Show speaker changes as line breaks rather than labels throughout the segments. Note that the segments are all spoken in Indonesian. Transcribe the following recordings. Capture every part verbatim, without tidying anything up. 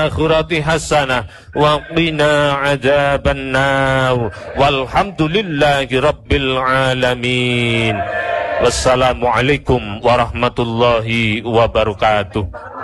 akhirati hasanah wa qina adzaban nar. Walhamdulillahi rabbil alamin. Wassalamualaikum warahmatullahi wabarakatuh.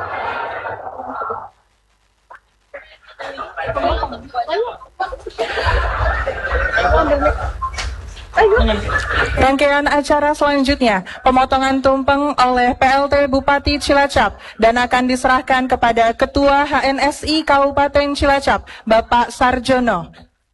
Rangkaian acara selanjutnya, pemotongan tumpeng oleh P L T Bupati Cilacap dan akan diserahkan kepada Ketua H N S I Kabupaten Cilacap, Bapak Sarjono.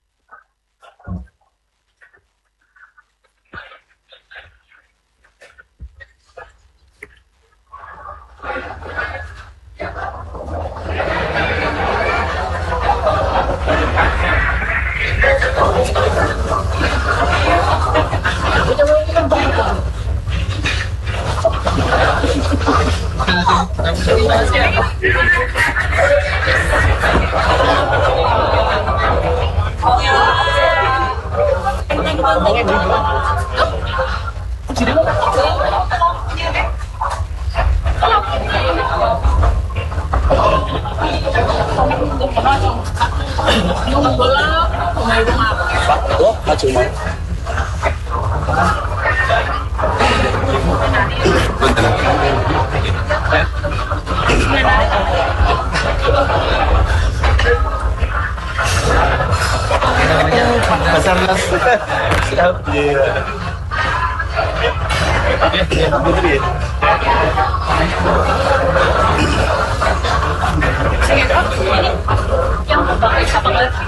Basarnas siap dia. Putri. Yang pakai apa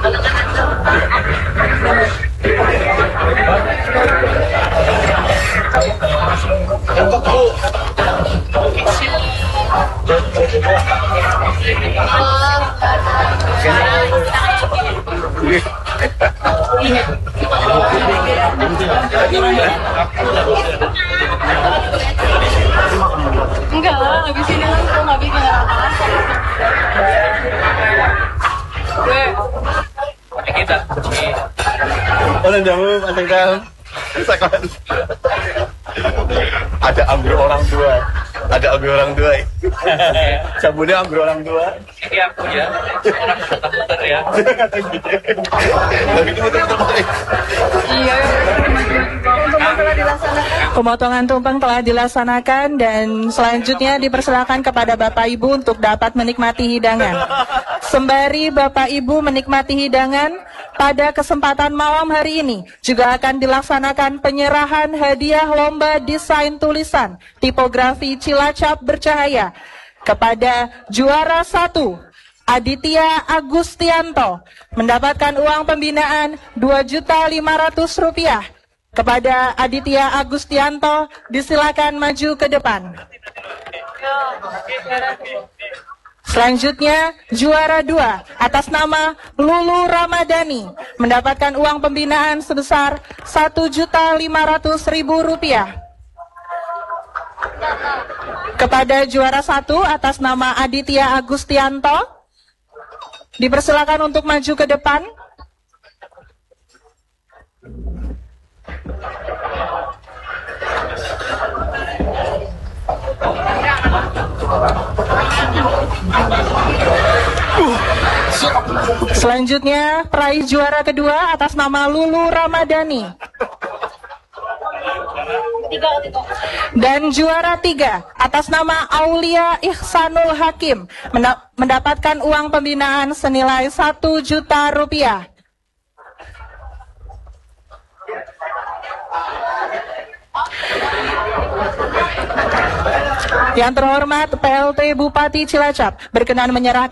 enggak lah, habis ini langsung habis ini gue kita
orang jamu pasang dalam ada ambil orang tua, ada ambil orang tua. Cabutnya ambil orang tua.
Ini aku ya, orang muter-muter ya.
Tapi itu muter-muter.
Iya.
Pemotongan tumpeng telah dilaksanakan dan selanjutnya dipersilakan kepada Bapak Ibu untuk dapat menikmati hidangan. Sembari Bapak Ibu menikmati hidangan, pada kesempatan malam hari ini juga akan dilaksanakan penyerahan hadiah lomba desain tulisan tipografi Cilacap Bercahaya kepada juara satu Aditya Agustianto mendapatkan uang pembinaan dua juta lima ratus rupiah. Kepada Aditya Agustianto, disilakan maju ke depan. Selanjutnya, juara dua atas nama Lulu Ramadhani mendapatkan uang pembinaan sebesar satu juta lima ratus ribu rupiah. Kepada juara satu atas nama Aditya Agustianto, dipersilakan untuk maju ke depan. Selanjutnya, peraih juara kedua atas nama Lulu Ramadhani. Dan juara tiga atas nama Aulia Ihsanul Hakim mendapatkan uang pembinaan senilai satu juta rupiah. Yang terhormat P L T Bupati Cilacap berkenan menyerahkan